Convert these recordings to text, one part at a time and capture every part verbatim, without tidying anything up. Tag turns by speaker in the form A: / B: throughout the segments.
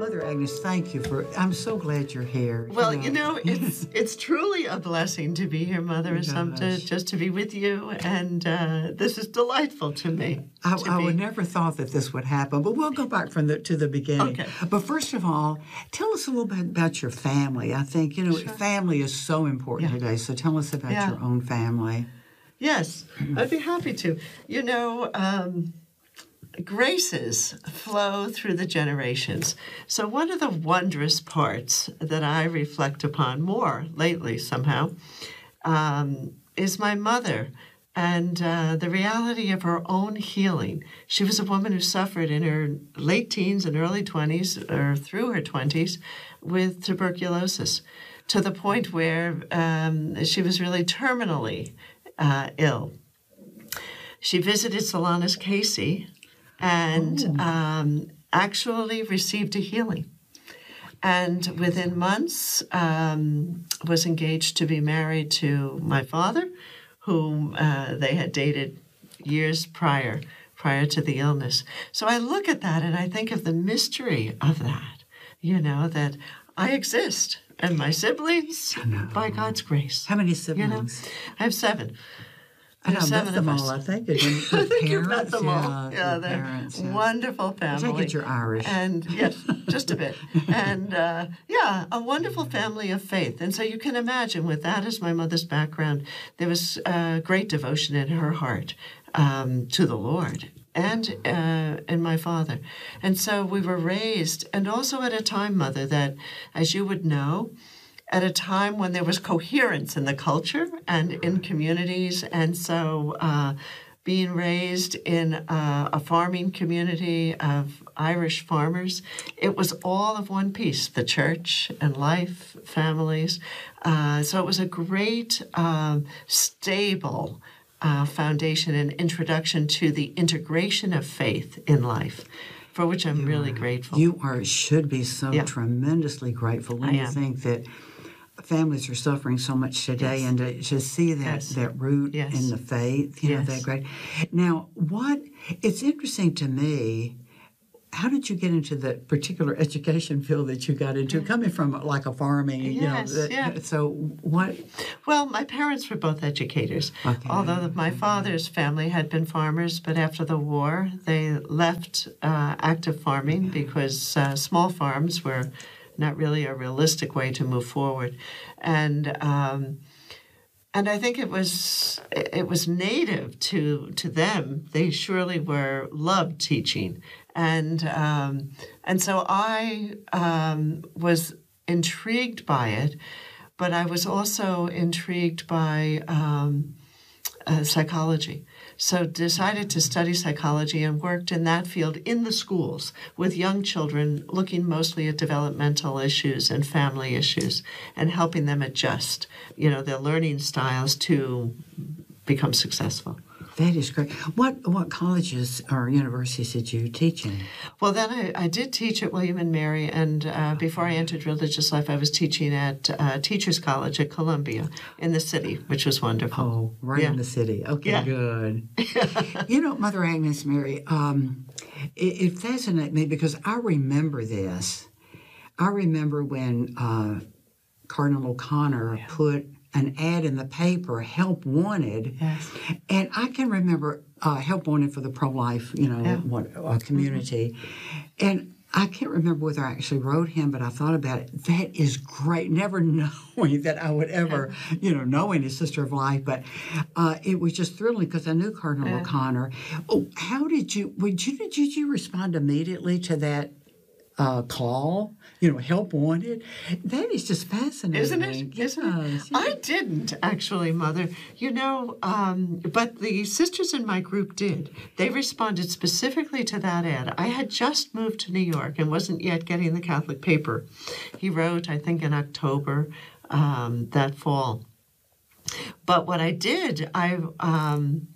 A: Mother Agnes, thank you for. I'm so glad you're here.
B: Well,
A: you
B: you
A: know,
B: know, it's it's truly a blessing to be here, Mother Assumpta,
A: Gosh.
B: just to be with you, and uh, this is delightful to me.
A: I,
B: to
A: I
B: be.
A: would never thought that this would happen, but we'll go back from the to the beginning.
B: Okay.
A: But first of all, tell us a little bit about your family. I think you know
B: Sure.
A: family is so important
B: Yeah.
A: today. So tell us about
B: Yeah.
A: your own family.
B: Yes, I'd be happy to. You know, um, graces flow through the generations. So one of the wondrous parts that I reflect upon more lately somehow um, is my mother and uh, the reality of her own healing. She was a woman who suffered in her late teens and early twenties, or through her twenties, with tuberculosis, to the point where um, she was really terminally uh, ill. She visited Solanus Casey and um, actually received a healing. And within months, um, was engaged to be married to my father, whom uh, they had dated years prior, prior to the illness. So I look at that and I think of the mystery of that, you know, that I exist and my siblings, by God's grace.
A: How many
B: You
A: siblings?
B: know, I have seven.
A: And I've met
B: seven
A: them
B: of
A: all,
B: us.
A: I think. And your
B: I think you've met
A: parents,
B: them
A: yeah,
B: all. Yeah,
A: your
B: they're
A: parents, yeah.
B: wonderful
A: I
B: family.
A: take it you're Irish.
B: And yes, just a bit. And uh, yeah, a wonderful family of faith. And so you can imagine, with that as my mother's background, there was uh, great devotion in her heart um, to the Lord and uh, and my father. And so we were raised, and also at a time, Mother, that, as you would know, at a time when there was coherence in the culture and in communities. And so uh, being raised in uh, a farming community of Irish farmers, it was all of one piece, the church and life, families. Uh, so it was a great, um, stable uh, foundation and introduction to the integration of faith in life, for which I'm really grateful.
A: You are should be so
B: Yeah.
A: tremendously grateful when
B: I
A: you
B: am.
A: think that families are suffering so much today,
B: Yes.
A: and to, to see that
B: Yes.
A: that root
B: Yes.
A: in the faith, you know,
B: Yes.
A: that great. Now, what it's interesting to me. How did you get into the particular education field that you got into? Coming from like a farming, you know.
B: Yes,
A: that-
B: yeah.
A: So what?
B: Well, my parents were both educators.
A: Okay.
B: Although my father's family had been farmers, but after the war, they left uh, active farming because uh, small farms were not really a realistic way to move forward. And um, and I think it was it was native to to them. They surely were loved teaching, and um, and so I um, was intrigued by it, but I was also intrigued by um, uh, psychology. So decided to study psychology and worked in that field in the schools with young children, looking mostly at developmental issues and family issues and helping them adjust, you know, their learning styles to become successful.
A: That is great. What what colleges or universities did you teach in?
B: Well, then I, I did teach at William and Mary, and uh, before I entered religious life, I was teaching at uh, Teachers College at Columbia in the city, which was wonderful.
A: Oh, right
B: Yeah.
A: in the city. Okay,
B: Yeah.
A: good. You know, Mother Agnes Mary, um, it, it fascinates me because I remember this. I remember when uh, Cardinal O'Connor
B: Yeah.
A: put an ad in the paper, Help Wanted,
B: Yes.
A: and I can remember uh, Help Wanted for the pro-life, you know,
B: Yeah.
A: what uh, community, and I can't remember whether I actually wrote him, but I thought about it. That is great. Never knowing that I would ever, you know, knowing his Sister of Life, but uh, it was just thrilling because I knew Cardinal
B: Yeah.
A: O'Connor. Oh, how did you? Would you? Did you respond immediately to that uh, call? You know, Help Wanted. That is just fascinating,
B: Isn't it? Isn't it?
A: Yes,
B: I didn't actually, Mother. You know, um, but the sisters in my group did. They responded specifically to that ad. I had just moved to New York and wasn't yet getting the Catholic paper. He wrote, I think, in October um, that fall. But what I did, I um,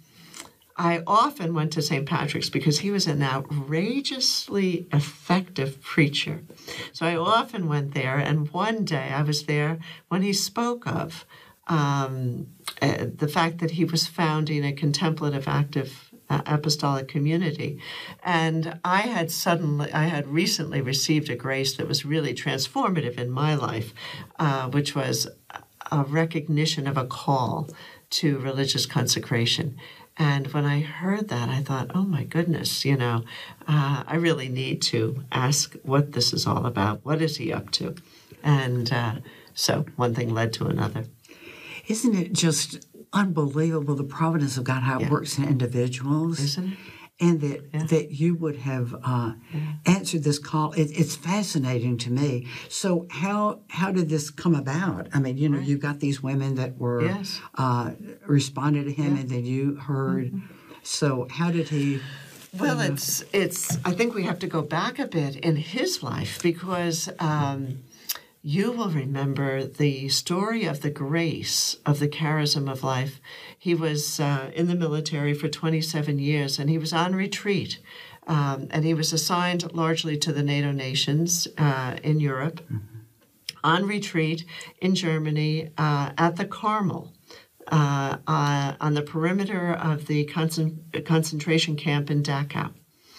B: I often went to Saint Patrick's because he was an outrageously effective preacher. So I often went there, and one day I was there when he spoke of um, uh, the fact that he was founding a contemplative active uh, apostolic community. And I had suddenly, I had recently received a grace that was really transformative in my life, uh, which was a recognition of a call to religious consecration. And when I heard that, I thought, oh my goodness, you know, uh, I really need to ask what this is all about. What is he up to? And uh, so one thing led to another.
A: Isn't it just unbelievable, the providence of God, how it
B: Yeah.
A: works in individuals?
B: Isn't it?
A: And that
B: Yeah.
A: that you would have uh, answered this call. It, it's fascinating to me. So how how did this come about? I mean, you know,
B: Right.
A: you've got these women that were
B: Yes.
A: uh, responded to him,
B: Yeah.
A: and then you heard. So how did he?
B: Well, it's it's. I think we have to go back a bit in his life because um, you will remember the story of the grace of the charism of life. He was uh, in the military for twenty-seven years, and he was on retreat, um, and he was assigned largely to the NATO nations uh, in Europe, mm-hmm. on retreat in Germany uh, at the Carmel. Uh, uh, on the perimeter of the concent- concentration camp in Dachau.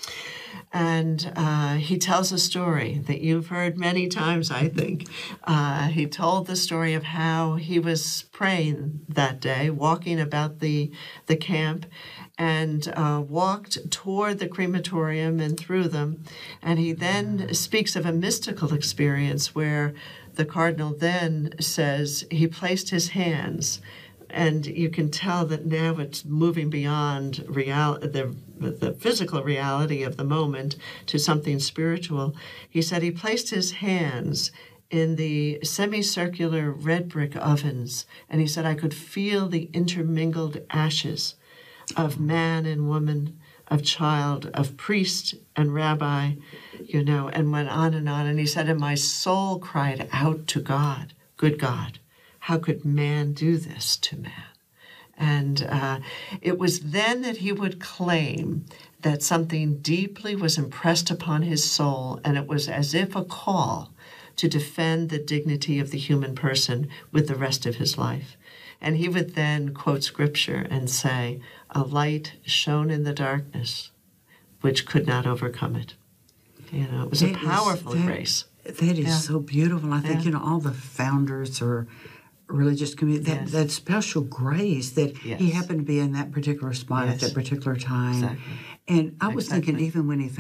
B: And uh, he tells a story that you've heard many times, I think. Uh, he told the story of how he was praying that day, walking about the, the camp, and uh, walked toward the crematorium and through them. And he then speaks of a mystical experience where the cardinal then says he placed his hands. And you can tell that now it's moving beyond real, the, the physical reality of the moment to something spiritual. He said he placed his hands in the semicircular red brick ovens, and he said, I could feel the intermingled ashes of man and woman, of child, of priest and rabbi, you know, and went on and on. And he said, and my soul cried out to God, good God. How could man do this to man? And uh, it was then that he would claim that something deeply was impressed upon his soul, and it was as if a call to defend the dignity of the human person with the rest of his life. And he would then quote scripture and say, a light shone in the darkness, which could not overcome it. You know, it was
A: That
B: a powerful
A: is, that,
B: grace.
A: That is
B: Yeah.
A: so beautiful. I think,
B: Yeah.
A: you know, all the founders or religious community, that,
B: Yes.
A: that special grace that
B: Yes.
A: he happened to be in that particular spot
B: Yes.
A: at that particular time.
B: Exactly.
A: And I was
B: Exactly.
A: thinking, even when he